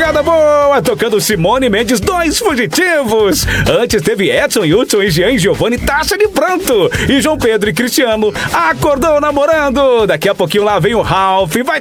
madrugada boa, tocando Simone Mendes, Dois Fugitivos. Antes teve Edson, Hudson e Jean e Giovanni, Taxa de Pranto. E João Pedro e Cristiano, Acordou Namorando. Daqui a pouquinho lá vem o Ralph, vai